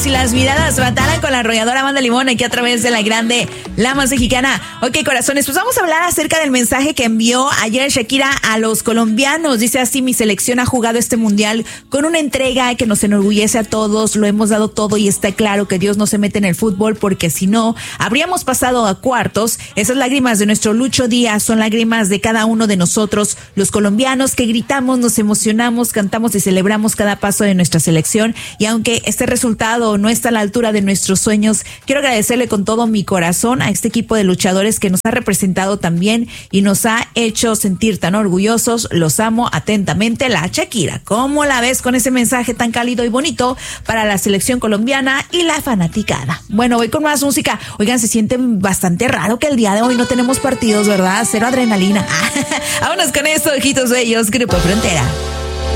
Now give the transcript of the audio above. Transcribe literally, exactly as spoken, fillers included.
Si las miradas mataran con la arrolladora Amanda Limón aquí a través de la grande La Más Mexicana. Ok, corazones, pues vamos a hablar acerca del mensaje que envió ayer Shakira a los colombianos. Dice así: mi selección ha jugado este mundial con una entrega que nos enorgullece a todos, lo hemos dado todo y está claro que Dios no se mete en el fútbol porque si no, habríamos pasado a cuartos. Esas lágrimas de nuestro Lucho Díaz son lágrimas de cada uno de nosotros, los colombianos, que gritamos, nos emocionamos, cantamos y celebramos cada paso de nuestra selección. Y aunque este resultado no está a la altura de nuestros sueños, quiero agradecerle con todo mi corazón a este equipo de luchadores que nos ha representado también y nos ha hecho sentir tan orgullosos. Los amo atentamente, la Shakira. ¿Cómo la ves con ese mensaje tan cálido y bonito para la selección colombiana y la fanaticada? Bueno, voy con más música. Oigan, se siente bastante raro que el día de hoy no tenemos partidos, ¿verdad? Cero adrenalina. Vámonos con esto, ojitos bellos, Grupo Frontera.